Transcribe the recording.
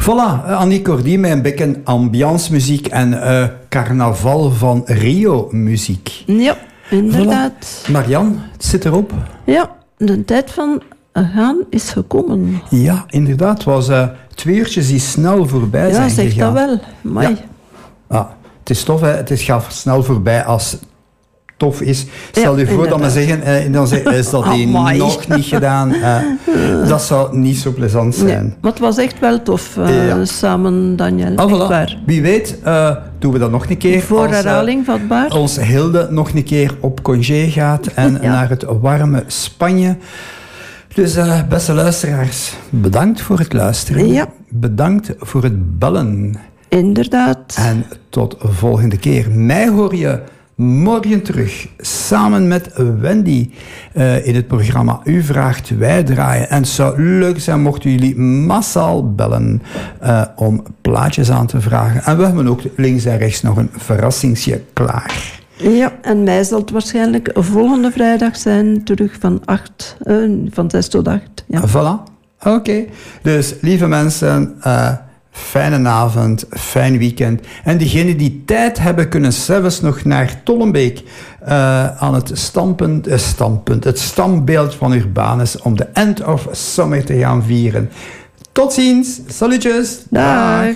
Voilà, Annie Cordy met een beetje ambiance muziek en carnaval van Rio muziek. Ja, inderdaad. Voilà. Marianne, het zit erop. Ja, de tijd van gaan is gekomen. Ja, inderdaad. Het was 2 uurtjes die snel voorbij zijn gegaan. Ja, zeg dat wel. Amai. Ja. Ah, het is tof, hè. Het gaat snel voorbij als tof is. Stel je voor dat we zeggen, dan is dat die nog niet gedaan. Dat zou niet zo plezant zijn. Nee, maar het was echt wel tof samen, Daniel. Voilà. Wie weet doen we dat nog een keer. Voor herhaling vatbaar. Als Hilde nog een keer op congé gaat en naar het warme Spanje. Dus beste luisteraars, bedankt voor het luisteren. Ja. Bedankt voor het bellen. Inderdaad. En tot de volgende keer. Mij hoor je morgen terug, samen met Wendy, in het programma U Vraagt, Wij Draaien. En het zou leuk zijn mochten jullie massaal bellen om plaatjes aan te vragen. En we hebben ook links en rechts nog een verrassingsje klaar. Ja, en mij zal het waarschijnlijk volgende vrijdag zijn, terug van 6 tot 8. Ja. Voilà, oké. Dus lieve mensen, fijne avond, fijn weekend. En diegenen die tijd hebben, kunnen zelfs nog naar Tollenbeek aan het het standbeeld van Urbanus om de End of Summer te gaan vieren. Tot ziens, salutjes. Dag.